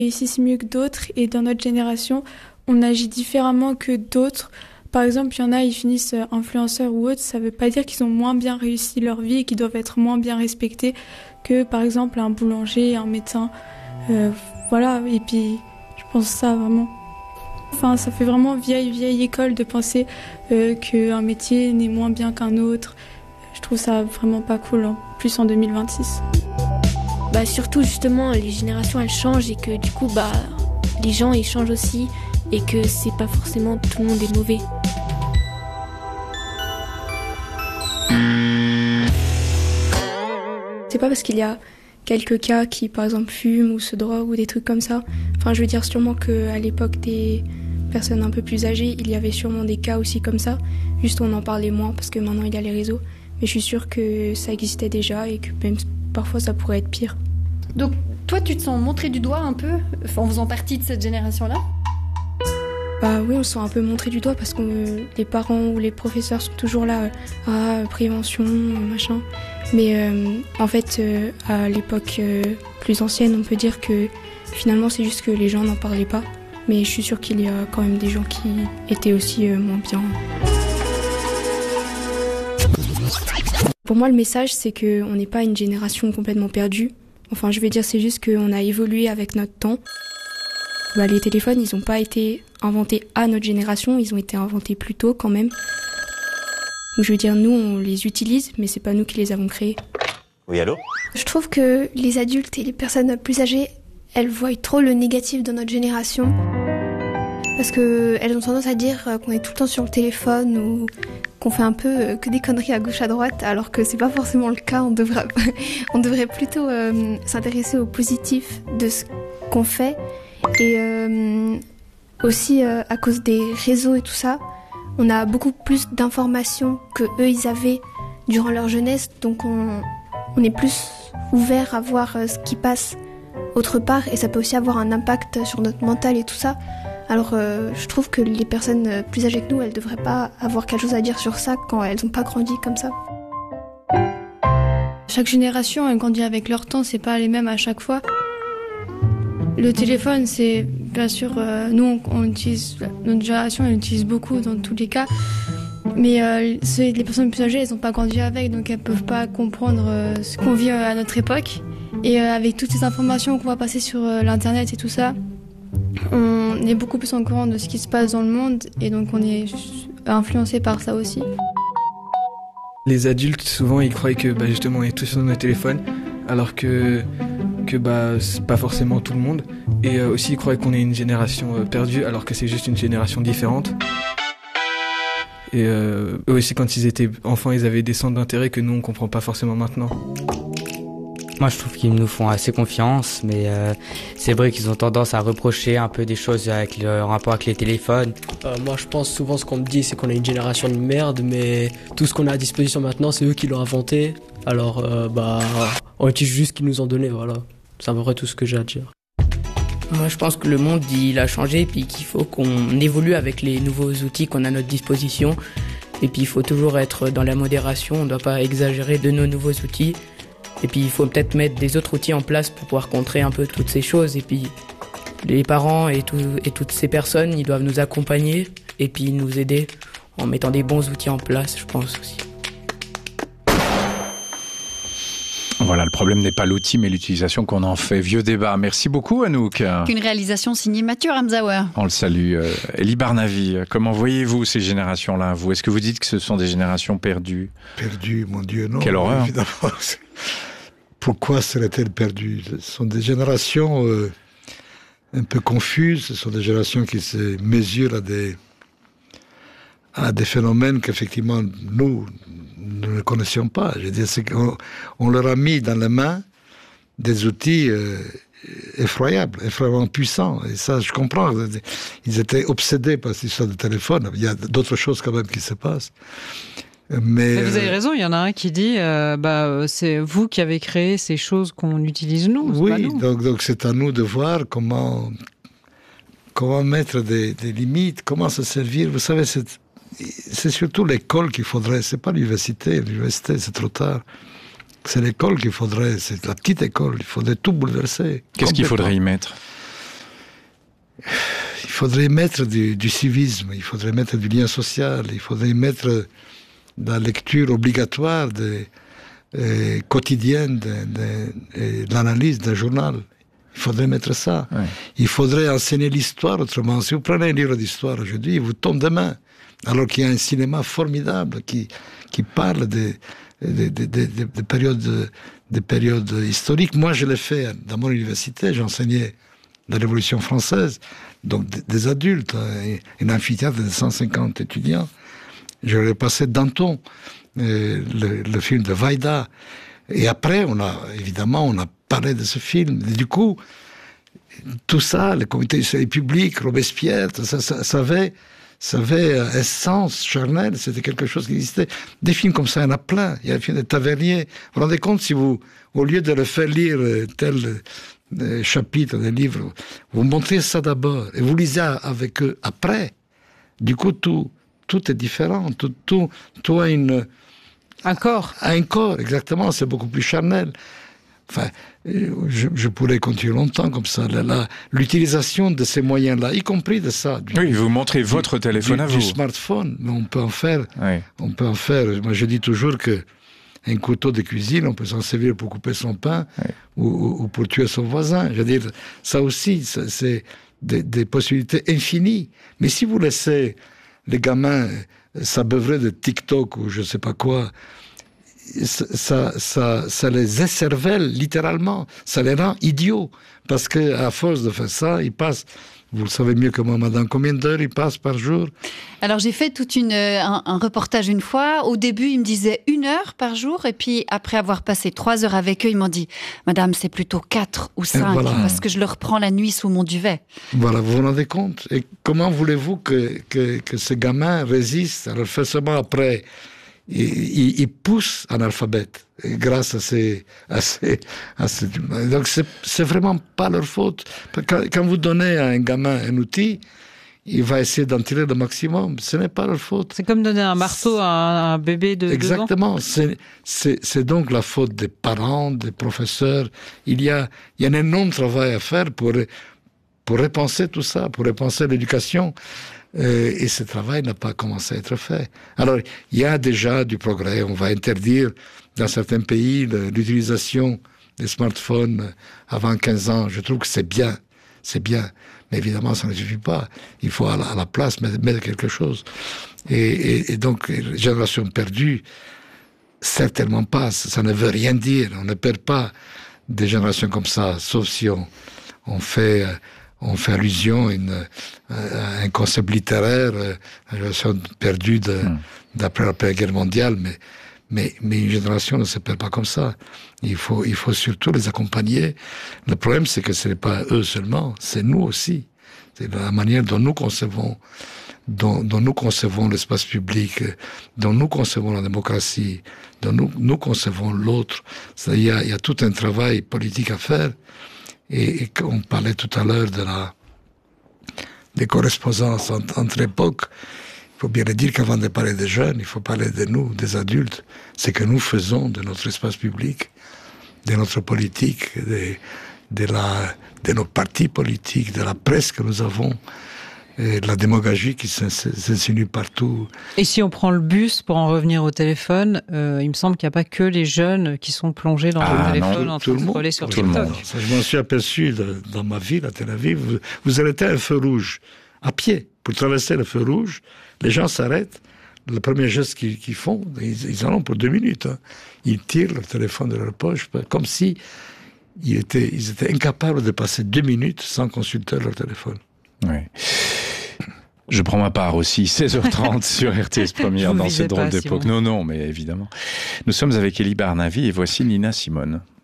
réussissent mieux que d'autres et dans notre génération, on agit différemment que d'autres. Par exemple, il y en a, ils finissent influenceurs ou autres, ça veut pas dire qu'ils ont moins bien réussi leur vie et qu'ils doivent être moins bien respectés que, par exemple, un boulanger, un médecin. Voilà, et puis je pense ça vraiment. Enfin, ça fait vraiment vieille école de penser qu'un métier n'est moins bien qu'un autre. Je trouve ça vraiment pas cool, en plus en 2026. Surtout, justement, les générations, elles changent et que du coup, les gens, ils changent aussi et que c'est pas forcément tout le monde est mauvais. C'est pas parce qu'il y a quelques cas qui, par exemple, fument ou se droguent ou des trucs comme ça. Enfin, je veux dire sûrement qu'à l'époque des personnes un peu plus âgées, il y avait sûrement des cas aussi comme ça. Juste on en parlait moins parce que maintenant il y a les réseaux. Mais je suis sûre que ça existait déjà et que même parfois ça pourrait être pire. Donc toi, tu te sens montré du doigt un peu en faisant partie de cette génération-là ? Oui, on se sent un peu montré du doigt parce que les parents ou les professeurs sont toujours là, prévention, machin. Mais en fait, à l'époque plus ancienne, on peut dire que finalement c'est juste que les gens n'en parlaient pas. Mais je suis sûre qu'il y a quand même des gens qui étaient aussi moins bien. Pour moi, le message, c'est qu'on n'est pas une génération complètement perdue. Enfin, je veux dire, c'est juste qu'on a évolué avec notre temps. Les téléphones, ils n'ont pas été inventés à notre génération, ils ont été inventés plus tôt quand même. Donc, je veux dire, nous, on les utilise, mais c'est pas nous qui les avons créés. Oui, allô ? Je trouve que les adultes et les personnes plus âgées, elles voient trop le négatif dans notre génération. Parce qu'elles ont tendance à dire qu'on est tout le temps sur le téléphone ou qu'on fait un peu que des conneries à gauche à droite, alors que c'est pas forcément le cas. On devrait plutôt s'intéresser au positif de ce qu'on fait. Et aussi, à cause des réseaux et tout ça, on a beaucoup plus d'informations que eux ils avaient durant leur jeunesse. Donc on est plus ouvert à voir ce qui passe autre part, et ça peut aussi avoir un impact sur notre mental et tout ça. Alors je trouve que les personnes plus âgées que nous, elles devraient pas avoir quelque chose à dire sur ça quand elles n'ont pas grandi comme ça. Chaque génération, elle grandit avec leur temps, c'est pas les mêmes à chaque fois. Le téléphone, c'est bien sûr, nous on utilise, notre génération elle utilise beaucoup dans tous les cas, mais les personnes plus âgées, elles n'ont pas grandi avec, donc elles peuvent pas comprendre ce qu'on vit à notre époque. Et avec toutes ces informations qu'on va passer sur l'internet et tout ça, on est beaucoup plus au courant de ce qui se passe dans le monde, et donc on est influencé par ça aussi. Les adultes, souvent, ils croient que justement on est tous sur nos téléphones, alors que c'est pas forcément tout le monde. Et aussi, ils croient qu'on est une génération perdue, alors que c'est juste une génération différente. Et eux aussi, quand ils étaient enfants, ils avaient des centres d'intérêt que nous, on comprend pas forcément maintenant. Moi, je trouve qu'ils nous font assez confiance, mais c'est vrai qu'ils ont tendance à reprocher un peu des choses avec le rapport avec les téléphones. Moi, je pense souvent ce qu'on me dit, c'est qu'on est une génération de merde, mais tout ce qu'on a à disposition maintenant, c'est eux qui l'ont inventé. Alors, on utilise juste ce qu'ils nous ont donné, voilà. C'est à peu près tout ce que j'ai à dire. Moi, je pense que le monde, il a changé, puis qu'il faut qu'on évolue avec les nouveaux outils qu'on a à notre disposition. Et puis, il faut toujours être dans la modération, on ne doit pas exagérer de nos nouveaux outils. Et puis, il faut peut-être mettre des autres outils en place pour pouvoir contrer un peu toutes ces choses. Et puis, les parents et toutes ces personnes, ils doivent nous accompagner et puis nous aider en mettant des bons outils en place, je pense aussi. Voilà, le problème n'est pas l'outil, mais l'utilisation qu'on en fait. Vieux débat. Merci beaucoup, Anouk. Une réalisation signée Mathieu Ramzawer. On le salue. Elie Barnavi, comment voyez-vous ces générations-là, vous ? Est-ce que vous dites que ce sont des générations perdues ? Perdues, mon Dieu, non. Quelle horreur. Évidemment. Pourquoi seraient-elles perdues ? Ce sont des générations un peu confuses. Ce sont des générations qui se mesurent à des phénomènes qu'effectivement, nous ne connaissions pas. Je veux dire, c'est qu'on leur a mis dans les mains des outils effroyablement puissants. Et ça, je comprends. Ils étaient obsédés par cette histoire de téléphone. Il y a d'autres choses quand même qui se passent. Mais vous avez raison, il y en a un qui dit c'est vous qui avez créé ces choses qu'on utilise nous. Oui, pas nous. Donc c'est à nous de voir comment mettre des limites, comment se servir. Vous savez, c'est surtout l'école qu'il faudrait, c'est pas l'université. L'université, c'est trop tard. C'est l'école qu'il faudrait, c'est la petite école. Il faudrait tout bouleverser. Qu'est-ce qu'il faudrait y mettre ? il faudrait mettre du civisme, il faudrait mettre du lien social, il faudrait mettre de la lecture obligatoire quotidienne de l'analyse d'un journal. Il faudrait mettre ça. Ouais. Il faudrait enseigner l'histoire autrement. Si vous prenez un livre d'histoire aujourd'hui, il vous tombe des mains. Alors qu'il y a un cinéma formidable qui parle des périodes historiques. Moi, je l'ai fait dans mon université. J'enseignais la Révolution française, donc des adultes, un amphithéâtre de 150 étudiants. Je l'ai passé Danton, le film de Vaida. Et après, on a parlé de ce film. Et du coup, tout ça, le comité du service public, Robespierre, ça avait un sens charnel, c'était quelque chose qui existait. Des films comme ça, il y en a plein. Il y a le film de Tavernier. Vous vous rendez compte, si vous, au lieu de le faire lire tel chapitre d'un livre, vous montrez ça d'abord et vous lisez avec eux après. Du coup, tout est différent. Tout a un corps. Un corps, exactement. C'est beaucoup plus charnel. Enfin, je pourrais continuer longtemps comme ça. L'utilisation de ces moyens-là, y compris de ça. Oui, vous montrez votre téléphone à vous. Du smartphone, mais on peut en faire. Oui. On peut en faire. Moi, je dis toujours que un couteau de cuisine, on peut s'en servir pour couper son pain ou pour tuer son voisin. Je veux dire, ça aussi, c'est des possibilités infinies. Mais si vous laissez les gamins s'abeuvrer de TikTok ou je sais pas quoi, ça les écervelle littéralement, ça les rend idiots, parce que à force de faire ça, ils passent, vous le savez mieux que moi, madame, combien d'heures ils passent par jour? Alors j'ai fait un reportage une fois. Au début, ils me disaient 1 heure par jour, et puis après avoir passé 3 heures avec eux, ils m'ont dit, madame, c'est plutôt 4 ou 5, voilà. Parce que je leur prends la nuit sous mon duvet. Voilà, vous vous rendez compte? Et comment voulez-vous que ces gamins résistent? Alors forcément après, ils poussent en alphabet grâce à ces donc c'est vraiment pas leur faute. Quand vous donnez à un gamin un outil, il va essayer d'en tirer le maximum. Ce n'est pas leur faute. C'est comme donner un marteau à un bébé de 2 ans. Exactement. C'est donc la faute des parents, des professeurs. Il y a un énorme travail à faire pour repenser tout ça, pour repenser l'éducation. Et ce travail n'a pas commencé à être fait. Alors, il y a déjà du progrès. On va interdire dans certains pays l'utilisation des smartphones avant 15 ans. Je trouve que c'est bien. C'est bien. Mais évidemment, ça ne suffit pas. Il faut à la place mettre quelque chose. Et donc, génération perdue, certainement pas. Ça ne veut rien dire. On ne perd pas des générations comme ça, sauf si on fait allusion à un concept littéraire, la génération perdue d'après la Première Guerre mondiale, mais une génération ne se perd pas comme ça. Il faut surtout les accompagner. Le problème, c'est que ce n'est pas eux seulement, c'est nous aussi. C'est la manière dont nous concevons, dont nous concevons l'espace public, dont nous concevons la démocratie, dont nous concevons l'autre. Il y a tout un travail politique à faire. Et on parlait tout à l'heure des correspondances entre époques. Il faut bien le dire qu'avant de parler des jeunes, il faut parler de nous, des adultes. C'est que nous faisons de notre espace public, de notre politique, de nos partis politiques, de la presse que nous avons, et de la démagogie qui s'insinue partout. Et si on prend le bus pour en revenir au téléphone, il me semble qu'il n'y a pas que les jeunes qui sont plongés dans le téléphone en train de scroller sur TikTok. Ça, je m'en suis aperçu dans ma ville, à Tel Aviv. Vous arrêtez un feu rouge à pied. Pour traverser le feu rouge, les gens s'arrêtent. Le premier geste qu'ils font, ils en ont pour 2 minutes. Hein. Ils tirent leur téléphone de leur poche, comme si ils étaient incapables de passer 2 minutes sans consulter leur téléphone. Oui. Je prends ma part aussi, 16h30 sur RTS Première dans cette drôle d'époque. Non, mais évidemment. Nous sommes avec Élie Barnavy et voici Nina Simone.